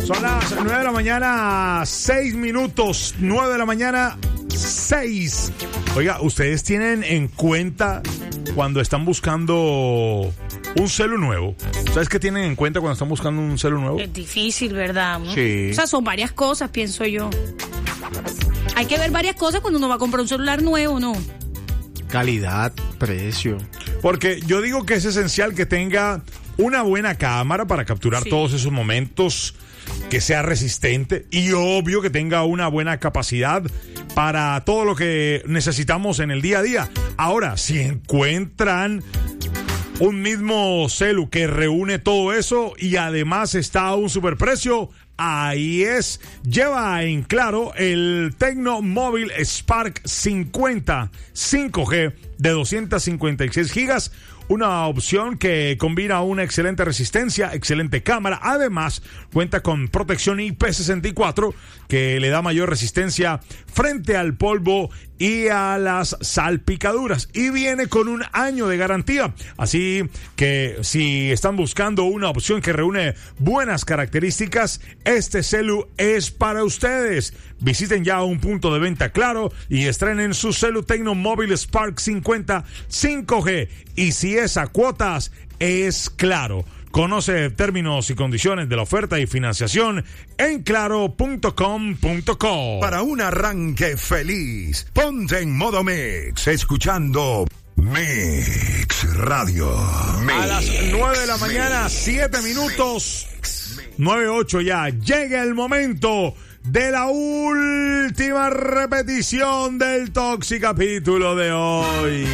Son las 9 de la mañana, 6 minutos. 9 de la mañana, 6. Oiga, ¿ustedes tienen en cuenta cuando están buscando un celu nuevo? ¿Sabes qué tienen en cuenta cuando están buscando un celu nuevo? Es difícil, ¿verdad? ¿No? Sí. O sea, son varias cosas, pienso yo. Hay que ver varias cosas cuando uno va a comprar un celular nuevo, ¿no? Calidad, precio. Porque yo digo que es esencial que tenga una buena cámara para capturar todos esos momentos, que sea resistente y obvio que tenga una buena capacidad para todo lo que necesitamos en el día a día. Ahora, si encuentran un mismo celu que reúne todo eso y además está a un superprecio, ahí es. Lleva en Claro el Tecno Móvil Spark 50 5G de 256 gigas. Una opción que combina una excelente resistencia, excelente cámara. Además, cuenta con protección IP64 que le da mayor resistencia frente al polvo y a las salpicaduras. Y viene con 1 año de garantía. Así que si están buscando una opción que reúne buenas características, este celu es para ustedes. Visiten ya un punto de venta Claro y estrenen su celu Tecno Móvil Spark 50 5G. Y si es a cuotas, es Claro. Conoce términos y condiciones de la oferta y financiación en claro.com.co. Para un arranque feliz, ponte en modo mix, escuchando Mix Radio. Mix. A las 9 de la mañana, 7 minutos, 9:08 ya. Llega el momento de la última repetición del toxicapítulo de hoy.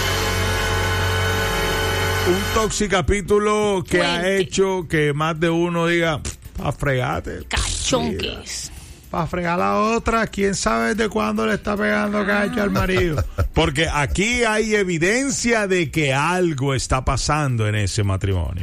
Un toxicapítulo que ha hecho que más de uno diga, pa' fregate. Cachonques. Para fregar la otra, quién sabe de cuándo le está pegando cacho al marido. Porque aquí hay evidencia de que algo está pasando en ese matrimonio.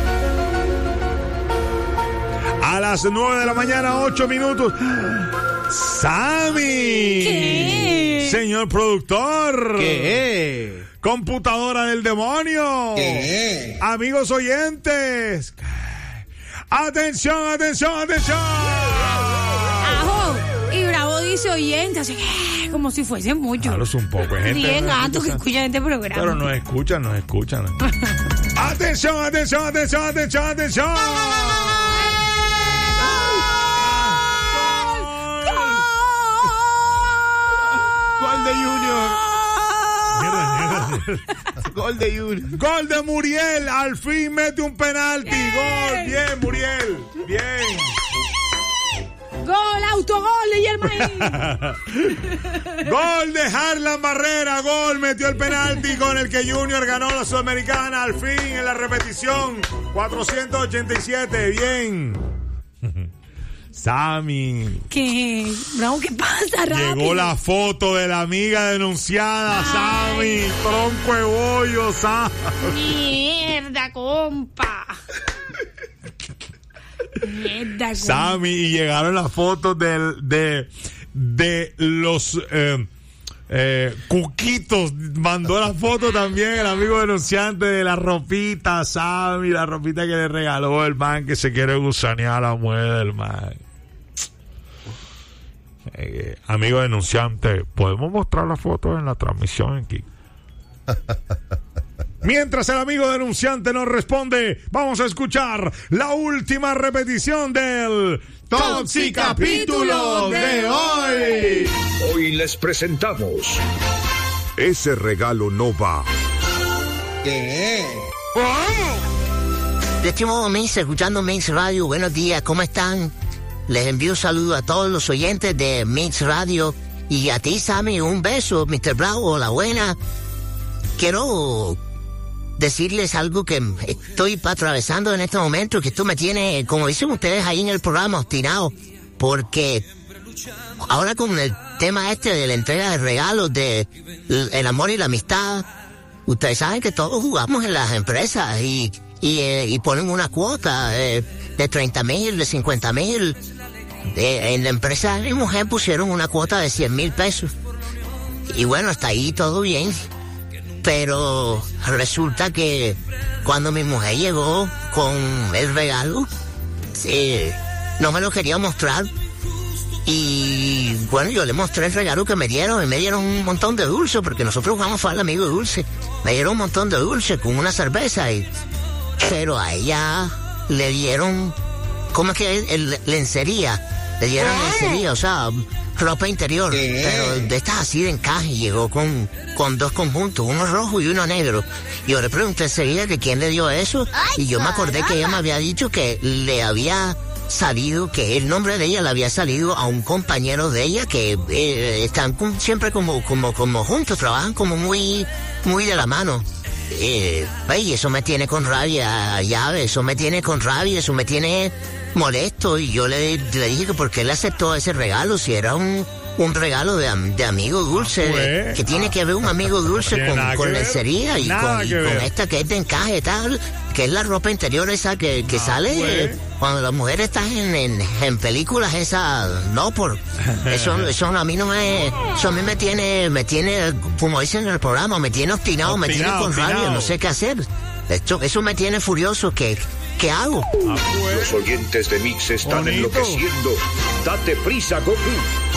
A las 9 de la mañana, 8 minutos. ¡Sammy! ¿Qué? Señor productor. ¿Qué? Computadora del demonio. ¿Qué? Amigos oyentes. Atención, atención, atención. Ajo. Y Bravo dice oyente, así que como si fuesen muchos. Claro, es un poco. Gente, 10 gatos que escuchan este programa. pero nos escuchan. Atención, atención, atención, atención, atención. Gol de Junior. Mierda. Gol de Junior. Gol de Muriel. Al fin mete un penalti. Gol. Bien, Muriel. Bien. Gol, autogol de Yermain. Gol de Harlan Barrera. Gol. Metió el penalti con el que Junior ganó la Sudamericana. Al fin en la repetición. 487. Bien. Sammy. ¿Qué? Bravo, ¿qué pasa? Rápido. Llegó la foto de la amiga denunciada. Sammy. Tronco de bollo, Sammy. Mierda, compa. Mierda, compa. Sammy, y llegaron las fotos de los cuquitos. Mandó la foto también el amigo denunciante de la ropita, Sammy, la ropita que le regaló el man que se quiere gusanear la muela del man. Amigo denunciante, ¿podemos mostrar la foto en la transmisión aquí? Mientras el amigo denunciante nos responde, vamos a escuchar la última repetición del Toxicapítulo de hoy. Hoy les presentamos Ese regalo no va. ¿Qué? De este modo, Mix, escuchando Mix Radio, buenos días, ¿cómo están? Les envío un saludo a todos los oyentes de Mix Radio y a ti, Sammy, un beso, Mr. Bravo, la buena. Quiero decirles algo que estoy atravesando en este momento, que esto me tiene, como dicen ustedes ahí en el programa, obstinado, porque ahora con el tema este de la entrega de regalos, de el amor y la amistad, ustedes saben que todos jugamos en las empresas y ponen una cuota de 30,000, de 50,000. En la empresa de mi mujer pusieron una cuota de 100,000 pesos. Y bueno, hasta ahí todo bien. Pero resulta que cuando mi mujer llegó con el regalo, no me lo quería mostrar. Y bueno, yo le mostré el regalo que me dieron y me dieron un montón de dulce, porque nosotros jugamos al amigo dulce. Me dieron un montón de dulce con una cerveza, pero a ella le dieron, ¿cómo es que? Lencería. Le dieron lencería, o sea, ropa interior, pero de estas así de encaje. Llegó con dos conjuntos, uno rojo y uno negro. Y yo le pregunté enseguida que quién le dio eso, y yo me acordé que ella me había dicho que le había salido, que el nombre de ella le había salido a un compañero de ella que están siempre como juntos, trabajan como muy de la mano. Y eso me tiene con rabia, eso me tiene molesto, y yo le dije que por qué le aceptó ese regalo si era un regalo de amigo dulce, que tiene que ver un amigo dulce con lencería y con esta que es de encaje tal, que es la ropa interior esa que sale cuando las mujeres están en películas esas. No, eso a mí no me, eso a mí me tiene, como dicen en el programa, me tiene obstinado, me tiene con rabia, no sé qué hacer. Eso me tiene furioso. ¿Qué hago? Los oyentes de Mix están enloqueciendo. Date prisa, Goku.